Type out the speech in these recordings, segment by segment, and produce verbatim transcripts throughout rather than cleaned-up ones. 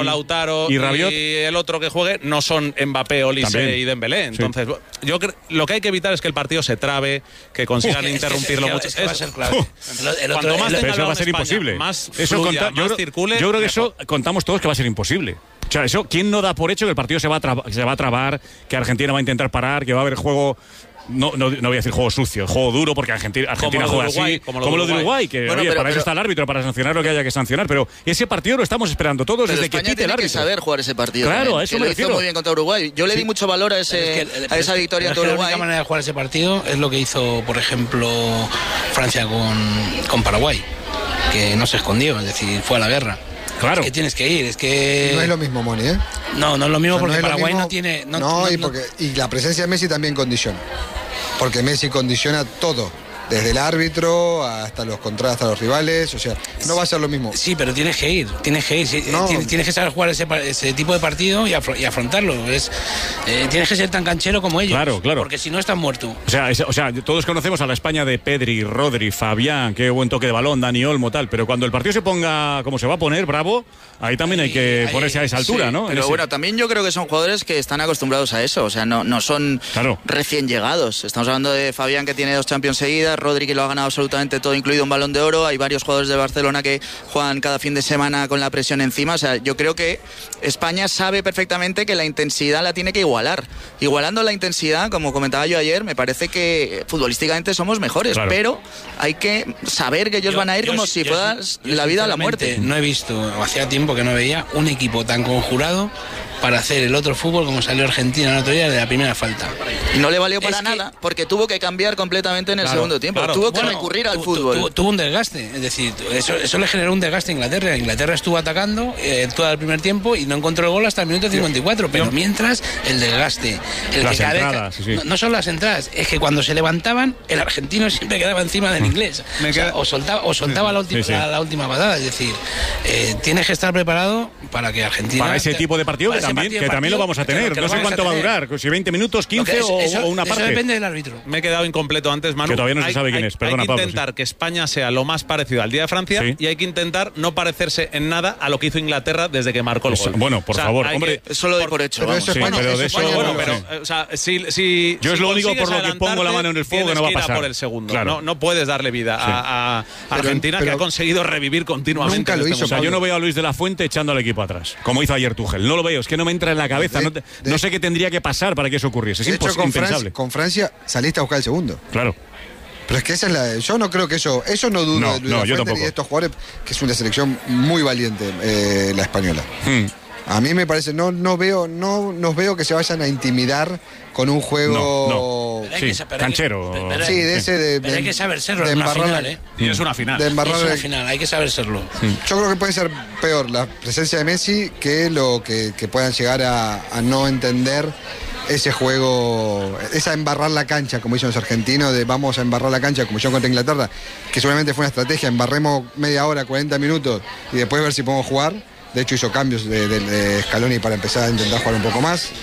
Lautaro y, Rabiot, y el otro que juegue no son Mbappé, Olise y Dembélé. Entonces, sí. yo creo, lo que hay que evitar es que el partido se trabe, que consigan Uf, interrumpirlo es que, mucho. Es que va a ser clave. Uh, el otro, más pero eso va a ser España, imposible. Más eso fluya, conta, más yo, circule. Yo creo que mejor. eso contamos todos que va a ser imposible. O sea, eso, ¿quién no da por hecho que el partido se va, a traba, se va a trabar, que Argentina va a intentar parar, que va a haber juego... No, no, no voy a decir juego sucio, juego duro, porque Argentina, Argentina juega Uruguay, así, como lo, como lo de Uruguay, Uruguay que bueno, oye, pero, para pero, eso está el árbitro, para sancionar lo que haya que sancionar, pero ese partido lo estamos esperando todos pero desde España que pite el árbitro. Tiene que saber jugar ese partido. Claro, también, a eso que me lo refiero. hizo muy bien contra Uruguay. Yo le di sí. mucho valor a, ese, es que, a esa victoria ante Uruguay. La única manera de jugar ese partido es lo que hizo, por ejemplo, Francia con, con Paraguay, que no se escondió, es decir, fue a la guerra. Claro. Es que tienes que ir, es que... No es lo mismo, Moni, ¿eh? No, no es lo mismo, o sea, porque no Paraguay mismo, no tiene... No, no, no y, no, porque, y la presencia de Messi también condiciona. Porque Messi condiciona todo. Desde el árbitro hasta los contra, hasta los rivales, o sea, no va a ser lo mismo. Sí, pero tienes que ir, tienes que ir, sí, no. tienes, tienes que saber jugar ese, ese tipo de partido y, afro, y afrontarlo. Es, eh, tienes que ser tan canchero como ellos. Claro, claro. Porque si no estás muerto. O sea, es, o sea, todos conocemos a la España de Pedri, Rodri, Fabián, qué buen toque de balón, Dani Olmo, tal. Pero cuando el partido se ponga como se va a poner, bravo, ahí también hay que ahí, ponerse a esa altura, sí, ¿no? Pero ese... bueno, también yo creo que son jugadores que están acostumbrados a eso. O sea, no, no son claro. recién llegados. Estamos hablando de Fabián, que tiene dos Champions seguidas, Rodri, que lo ha ganado absolutamente todo, incluido un Balón de Oro. Hay varios jugadores de Barcelona que juegan cada fin de semana con la presión encima. O sea, yo creo que España sabe perfectamente que la intensidad la tiene que igualar. Igualando la intensidad, como comentaba yo ayer, me parece que futbolísticamente somos mejores, claro. pero hay que saber que ellos yo, van a ir yo, como si yo, fuera yo, la vida o la muerte. No he visto, hacía tiempo que no veía un equipo tan conjurado para hacer el otro fútbol como salió Argentina el otro día de la primera falta. Y no le valió para es nada, que... porque tuvo que cambiar completamente en el claro, segundo tiempo. Claro. Tuvo que bueno, recurrir al tu, fútbol. Tu, tu, tuvo un desgaste, es decir, eso, eso le generó un desgaste a Inglaterra. Inglaterra estuvo atacando eh, todo el primer tiempo y no encontró el gol hasta el minuto cincuenta y cuatro, pero mientras el desgaste, el las que cada entradas, vez, sí, sí. No, no son las entradas, es que cuando se levantaban, el argentino siempre quedaba encima del inglés. O, sea, o soltaba, o soltaba la, última, sí, sí. La, la última patada, es decir, eh, tienes que estar preparado para que Argentina... Para ese tipo de partido, que también, partido, que también partido, lo vamos a tener. No sé cuánto va a durar, si veinte minutos, quince es, o, eso, o una parte. Eso depende del árbitro. Me he quedado incompleto antes, Manu. Que todavía no se hay, sabe quién hay, es. Perdona, hay que Pablo, intentar sí. que España sea lo más parecido al día de Francia sí. y hay que intentar no parecerse en nada a lo que hizo Inglaterra desde que marcó el eso, gol. bueno, por o sea, favor, hombre. Que, eso lo doy por hecho. Pero, eso sí, España, pero eso de eso, España, bueno, no pero, sé. o sea, si, si, yo si es lo único por lo que pongo la mano en el fuego que no va a pasar. Por el segundo. Claro. No, no puedes darle vida sí. a, a pero, Argentina, pero, que ha conseguido revivir continuamente. Nunca lo este hizo. O sea, yo no veo a Luis de la Fuente echando al equipo atrás, como hizo ayer Tuchel. No lo veo, es que no me entra en la cabeza. De, no, te, de, no sé qué tendría que pasar para que eso ocurriese. Es de hecho, con impensable. Francia, con Francia saliste a buscar el segundo. Claro. Pero es que esa es la. Yo no creo que eso. Eso no dudo no, de Luis no, de la Fuente ni de estos jugadores, que es una selección muy valiente, eh, la española. Hmm. A mí me parece, no, no veo, no nos veo que se vayan a intimidar con un juego no, no. Sí, que, canchero. Pero, pero, sí, de ese de, pero hay que saber serlo de en una final, la, ¿eh? Y es una final. De embarrar es una el, final, hay que saber serlo. Sí. Yo creo que puede ser peor la presencia de Messi que lo que, que puedan llegar a, a no entender ese juego, esa embarrar la cancha, como dicen los argentinos, de vamos a embarrar la cancha, como yo contra Inglaterra, que seguramente fue una estrategia, embarremos media hora, cuarenta minutos y después ver si podemos jugar. De hecho hizo cambios de, de, de Scaloni para empezar a intentar jugar un poco más.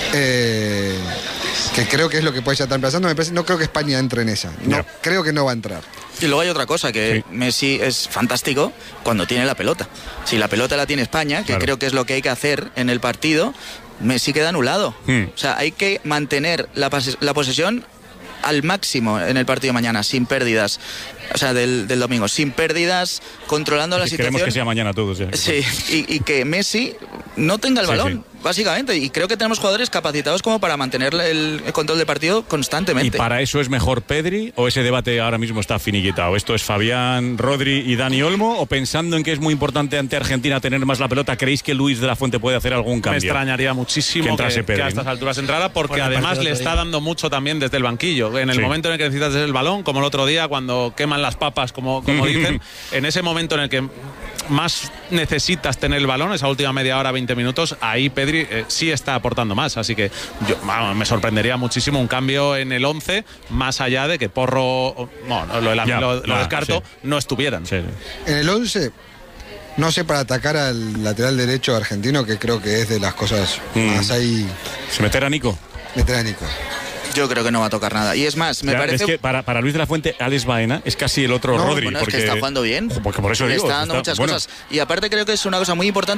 Eh, que creo que es lo que puede ya estar pensando. Me parece, no creo que España entre en esa. No, no. Creo que no va a entrar. Y luego hay otra cosa, que sí. Messi es fantástico cuando tiene la pelota. Si la pelota la tiene España, que claro. creo que es lo que hay que hacer en el partido, Messi queda anulado. Hmm. O sea, hay que mantener la, la posesión al máximo en el partido de mañana, sin pérdidas. O sea, del, del domingo, sin pérdidas, controlando la situación. Queremos que sea mañana todos. Ya. Sí, y, y que Messi no tenga el sí, balón, sí. básicamente. Y creo que tenemos jugadores capacitados como para mantener el, el control del partido constantemente. ¿Y para eso es mejor Pedri o ese debate ahora mismo está finiquitado? ¿Esto es Fabián, Rodri y Dani Olmo? ¿O pensando en que es muy importante ante Argentina tener más la pelota, creéis que Luis de la Fuente puede hacer algún cambio? Me extrañaría muchísimo que, que, Pedri, que a estas ¿no? alturas entrara, porque bueno, además le está dando mucho también desde el banquillo. En el sí. momento en el que necesitas el balón, como el otro día, cuando queman las papas, como, como dicen, en ese momento en el que más necesitas tener el balón, esa última media hora, veinte minutos, ahí Pedri eh, sí está aportando más, así que yo, vamos, me sorprendería muchísimo un cambio en el once, más allá de que Porro, no, lo, lo, ya, lo, lo nah, descarto, sí. no estuvieran. Sí, sí. En el once, no sé, para atacar al lateral derecho argentino, que creo que es de las cosas mm. más ahí... ¿Se meter a Nico? Meter a Nico. Yo creo que no va a tocar nada. Y es más, me ya, parece... Es que para, para Luis de la Fuente, Alex Baena es casi el otro no, Rodri. Bueno, porque... es que está jugando bien. Porque por eso le digo. Está dando está, muchas bueno. cosas. Y aparte creo que es una cosa muy importante